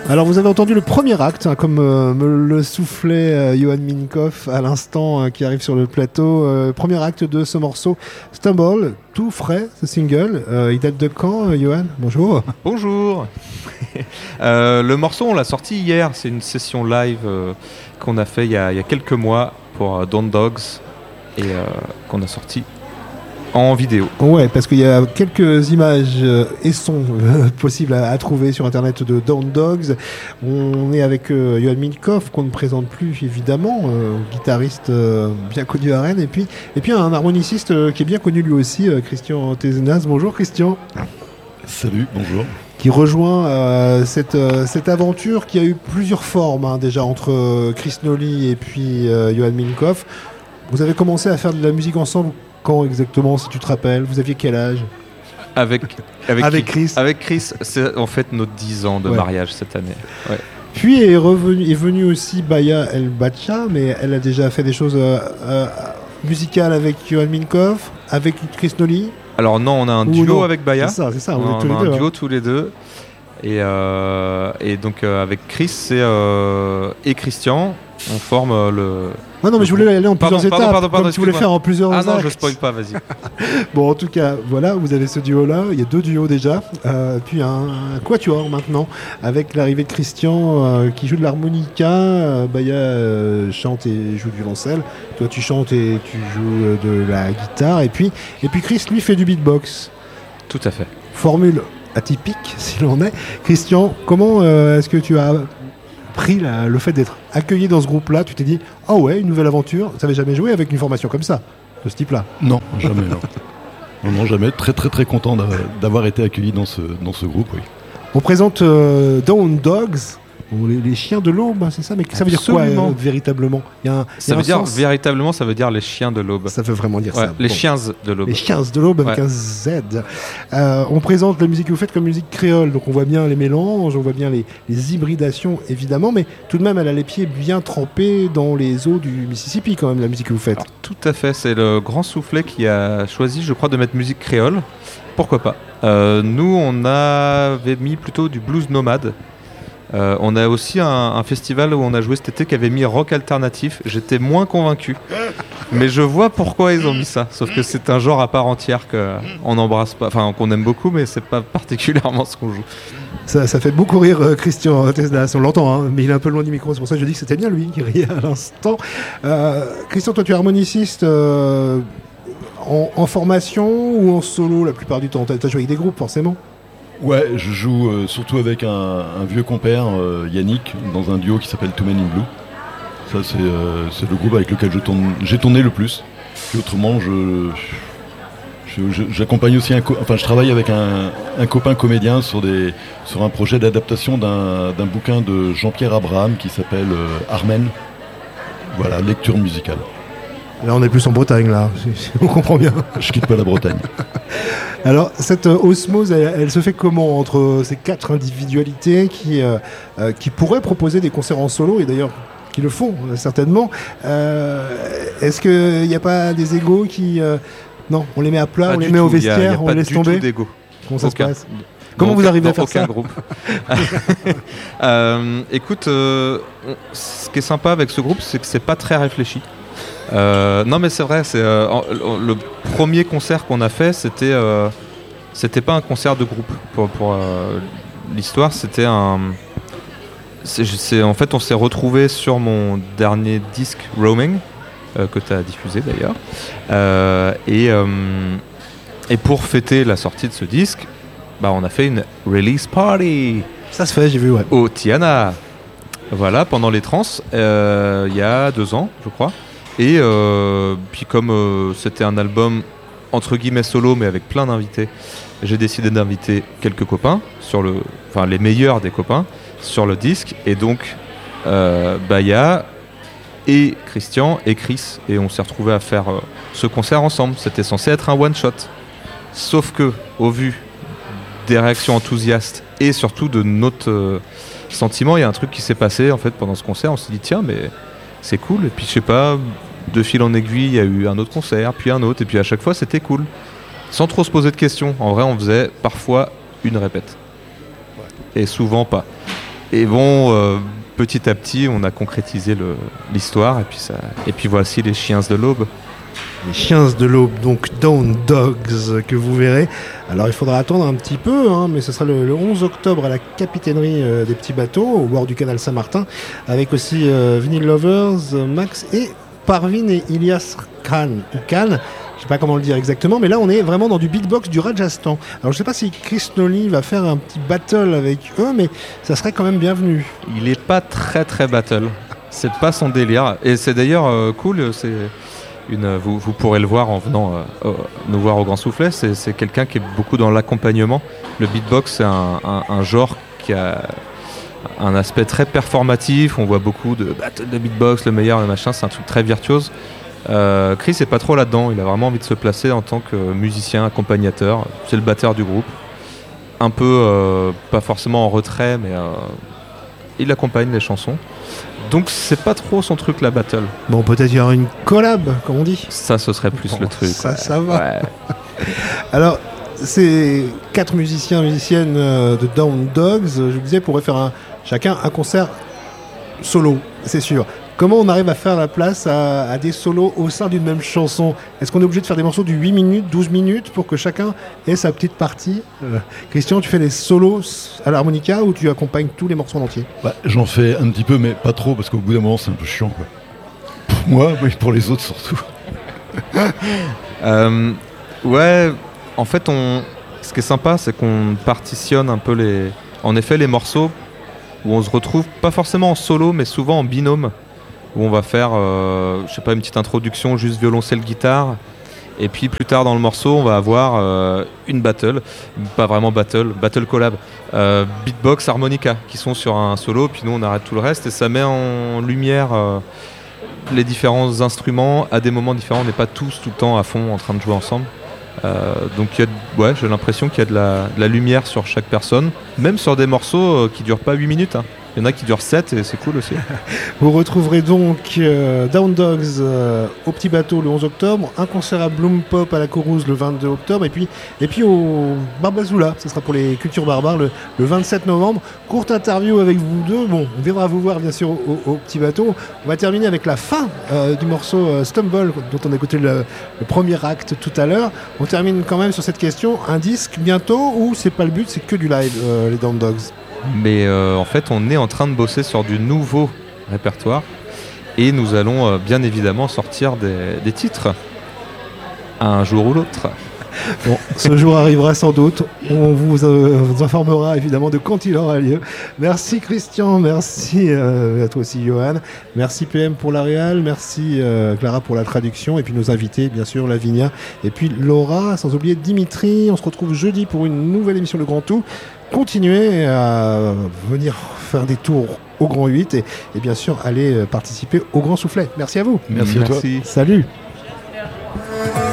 Alors vous avez entendu le premier acte, hein, comme me le soufflait Johan Minkoff à l'instant qui arrive sur le plateau. Premier acte de ce morceau, Stumble, tout frais, ce single. Il date de quand, Johan ? Bonjour. Bonjour. Le morceau, on l'a sorti hier. C'est une session live qu'on a fait il y a quelques mois pour Down Dogs et qu'on a sorti en vidéo. Ouais, parce qu'il y a quelques images et sons possibles à trouver sur internet de Down Dogs. On est avec Johan Minkoff, qu'on ne présente plus évidemment, guitariste bien connu à Rennes, et puis un harmoniciste qui est bien connu lui aussi, Christian Tézenas. Bonjour Christian. Salut, bonjour. Qui rejoint cette aventure qui a eu plusieurs formes hein, déjà entre Chris Nolly et puis Johan Minkoff. Vous avez commencé à faire de la musique ensemble quand exactement, si tu te rappelles ? Vous aviez quel âge ? Avec Chris. Avec Chris, c'est en fait nos 10 ans de mariage cette année. Ouais. Puis est venue aussi Baya El Bacha, mais elle a déjà fait des choses musicales avec Johan Minkoff, avec Chris Nolly. Alors non, on a un duo avec Baya. C'est ça, on a un duo tous les deux. Et donc avec Chris et Christian, on forme le... Ah non, mais je voulais aller en plusieurs étapes, pardon, comme tu voulais faire en plusieurs actes. Ah non, je spoil pas, vas-y. Bon, en tout cas, voilà, vous avez ce duo-là. Il y a 2 duos déjà. Puis un quatuor maintenant, avec l'arrivée de Christian qui joue de l'harmonica. Baya chante et joue du violoncelle. Toi, tu chantes et tu joues de la guitare. Et puis Chris, lui, fait du beatbox. Tout à fait. Formule atypique, si l'on est. Christian, comment est-ce que tu as pris le fait d'être accueilli dans ce groupe-là? Tu t'es dit, ah ouais, une nouvelle aventure. Tu n'avais jamais joué avec une formation comme ça, de ce type-là? Non, jamais. Non, jamais. Très très très content d'avoir été accueilli dans ce groupe, oui. On présente Down Dogs, les chiens de l'aube, c'est ça? Mais ça veut dire quoi véritablement? Véritablement, ça veut dire les chiens de l'aube. Ça veut vraiment dire ça. Les chiens de l'aube. Les chiens de l'aube avec un Z. On présente la musique que vous faites comme musique créole, donc on voit bien les mélanges, on voit bien les hybridations évidemment, mais tout de même elle a les pieds bien trempés dans les eaux du Mississippi quand même, la musique que vous faites. Alors, tout à fait, c'est le Grand Soufflet qui a choisi, je crois, de mettre musique créole. Pourquoi pas. Nous, on avait mis plutôt du blues nomade. On a aussi un festival où on a joué cet été qui avait mis rock alternatif. J'étais moins convaincu, mais je vois pourquoi ils ont mis ça. Sauf que c'est un genre à part entière qu'on n'embrasse pas, enfin qu'on aime beaucoup, mais c'est pas particulièrement ce qu'on joue. Ça fait beaucoup rire Christian Teslas, on l'entend, hein, mais il est un peu loin du micro, c'est pour ça que je dis que c'était bien lui qui riait à l'instant. Christian, toi tu es harmoniciste en formation ou en solo la plupart du temps? Tu as joué avec des groupes forcément? Ouais, je joue surtout avec un vieux compère, Yannick, dans un duo qui s'appelle Two Men in Blue. Ça, c'est le groupe avec lequel j'ai tourné le plus. Et autrement, j'accompagne aussi je travaille avec un copain comédien sur un projet d'adaptation d'un bouquin de Jean-Pierre Abraham qui s'appelle Armen. Voilà, lecture musicale. Là, on est plus en Bretagne, là. On comprend bien. Je quitte pas la Bretagne. Alors, cette osmose, elle se fait comment entre ces 4 individualités qui pourraient proposer des concerts en solo, et d'ailleurs, qui le font, certainement. Est-ce qu'il n'y a pas des égos qui... Non, on les met à plat, on les met au vestiaire, on les laisse tomber. Il n'y a pas du tout d'égos. Comment ça se passe? Comment vous arrivez à faire ça? Aucun groupe. Écoute, ce qui est sympa avec ce groupe, c'est que c'est pas très réfléchi. Non mais c'est vrai, le premier concert qu'on a fait, c'était pas un concert de groupe pour l'histoire, c'était en fait on s'est retrouvés sur mon dernier disque Roaming que tu as diffusé d'ailleurs et pour fêter la sortie de ce disque, on a fait une release party. Ça se fait, j'ai vu, ouais. Au Tiana. Voilà, pendant les trans, il y a 2 ans, je crois. Et puis comme c'était un album entre guillemets solo mais avec plein d'invités, j'ai décidé d'inviter quelques copains les meilleurs des copains sur le disque, et donc Baya et Christian et Chris, et on s'est retrouvés à faire ce concert ensemble. C'était censé être un one shot, sauf que au vu des réactions enthousiastes et surtout de notre sentiment, il y a un truc qui s'est passé en fait pendant ce concert. On s'est dit tiens, mais c'est cool, et puis je sais pas, de fil en aiguille il y a eu un autre concert, puis un autre, et puis à chaque fois c'était cool, sans trop se poser de questions. En vrai, on faisait parfois une répète, et souvent pas. Et bon, petit à petit, on a concrétisé l'histoire, et puis voici les chiens de l'aube. Les chiens de l'aube, donc Down Dogs, que vous verrez. Alors il faudra attendre un petit peu, mais ce sera le 11 octobre à la capitainerie des petits bateaux, au bord du canal Saint-Martin, avec aussi Vinyl Lovers, Max et Parvin et Ilias Khan. Je sais pas comment le dire exactement, mais là on est vraiment dans du beatbox du Rajasthan. Alors je sais pas si Chris Nolly va faire un petit battle avec eux, mais ça serait quand même bienvenu. Il est pas très très battle, c'est pas son délire, et c'est d'ailleurs cool, vous pourrez le voir en venant nous voir au Grand Soufflet, c'est quelqu'un qui est beaucoup dans l'accompagnement. Le beatbox, c'est un genre qui a un aspect très performatif, on voit beaucoup de battle de beatbox, le meilleur, le machin, c'est un truc très virtuose. Chris est pas trop là-dedans, il a vraiment envie de se placer en tant que musicien, accompagnateur, c'est le batteur du groupe. Un peu, pas forcément en retrait, mais il accompagne les chansons. Donc c'est pas trop son truc la battle. Bon, peut-être il y aura une collab, comme on dit. Ça, ce serait plus le truc. Ça va. Ouais. Alors, ces 4 musiciennes de Down Dogs, je vous disais, pourraient faire chacun un concert solo, c'est sûr. Comment on arrive à faire la place à des solos au sein d'une même chanson ? Est-ce qu'on est obligé de faire des morceaux de 8 minutes, 12 minutes pour que chacun ait sa petite partie ? Christian, tu fais des solos à l'harmonica ou tu accompagnes tous les morceaux en entier ? J'en fais un petit peu, mais pas trop, parce qu'au bout d'un moment, c'est un peu chiant, quoi. Pour moi, mais pour les autres surtout. Ouais, en fait, ce qui est sympa, c'est qu'on partitionne un peu les morceaux où on se retrouve pas forcément en solo, mais souvent en binôme, où on va faire, je sais pas, une petite introduction, juste violoncelle, guitare, et puis plus tard dans le morceau, on va avoir une battle, pas vraiment battle collab, beatbox, harmonica, qui sont sur un solo, puis nous on arrête tout le reste, et ça met en lumière les différents instruments à des moments différents. On n'est pas tous tout le temps à fond en train de jouer ensemble. Donc j'ai l'impression qu'il y a de la lumière sur chaque personne, même sur des morceaux qui durent pas 8 minutes. Il y en a qui durent 7 et c'est cool aussi. Vous retrouverez donc Down Dogs au Petit Bateau le 11 octobre, un concert à Bloom Pop à la Courrouze le 22 octobre, et puis au Barbazoula, ce sera pour les Cultures Barbares le 27 novembre. Courte interview avec vous deux. Bon, on viendra vous voir bien sûr au Petit Bateau. On va terminer avec la fin du morceau Stumble, dont on a écouté le premier acte tout à l'heure. On termine quand même sur cette question, un disque bientôt ou c'est pas le but, c'est que du live, les Down Dogs? Mais en fait, on est en train de bosser sur du nouveau répertoire et nous allons bien évidemment sortir des titres un jour ou l'autre. Bon, ce jour arrivera sans doute. On vous informera évidemment de quand il aura lieu. Merci Christian, merci à toi aussi Johan. Merci PM pour la réal, merci Clara pour la traduction et puis nos invités bien sûr Lavinia et puis Laura, sans oublier Dimitri. On se retrouve jeudi pour une nouvelle émission Le Grand Tout. Continuez à venir faire des tours au Grand 8 et bien sûr aller participer au Grand Soufflet. Merci à vous. Merci à toi. Salut.